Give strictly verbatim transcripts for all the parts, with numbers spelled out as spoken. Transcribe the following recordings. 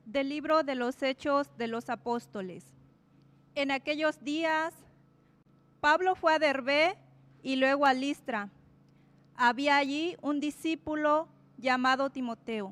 Del libro de los Hechos de los Apóstoles. En aquellos días, Pablo fue a Derbe y luego a Listra. Había allí un discípulo llamado Timoteo.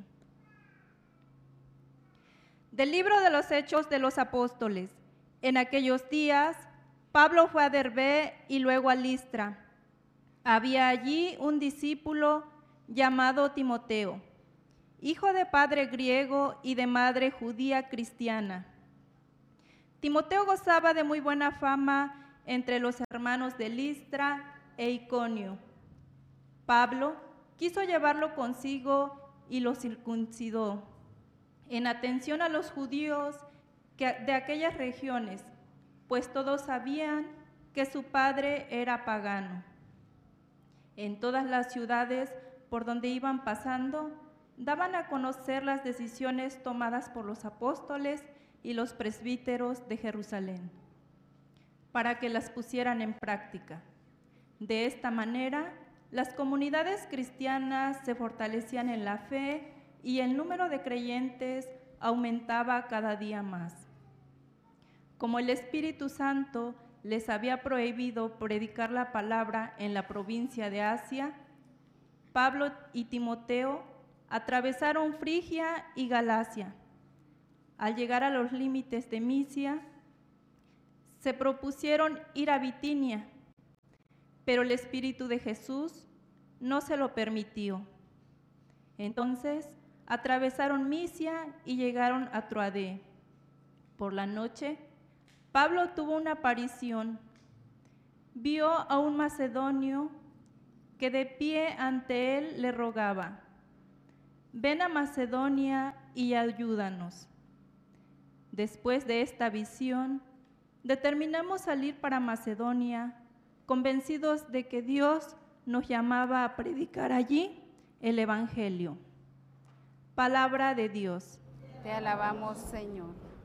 Del libro de los Hechos de los Apóstoles. En aquellos días, Pablo fue a Derbe y luego a Listra. Había allí un discípulo llamado Timoteo, hijo de padre griego y de madre judía cristiana. Timoteo gozaba de muy buena fama entre los hermanos de Listra e Iconio. Pablo quiso llevarlo consigo y lo circuncidó, en atención a los judíos de aquellas regiones, pues todos sabían que su padre era pagano. En todas las ciudades por donde iban pasando, daban a conocer las decisiones tomadas por los apóstoles y los presbíteros de Jerusalén, para que las pusieran en práctica. De esta manera, las comunidades cristianas se fortalecían en la fe y el número de creyentes aumentaba cada día más. Como el Espíritu Santo les había prohibido predicar la palabra en la provincia de Asia, Pablo y Timoteo atravesaron Frigia y Galacia. Al llegar a los límites de Misia, se propusieron ir a Bitinia, pero el Espíritu de Jesús no se lo permitió. Entonces atravesaron Misia y llegaron a Troade. Por la noche, Pablo tuvo una aparición. Vio a un macedonio que de pie ante él le rogaba: ven a Macedonia y ayúdanos. Después de esta visión, determinamos salir para Macedonia, convencidos de que Dios nos llamaba a predicar allí el Evangelio. Palabra de Dios. Te alabamos, Señor.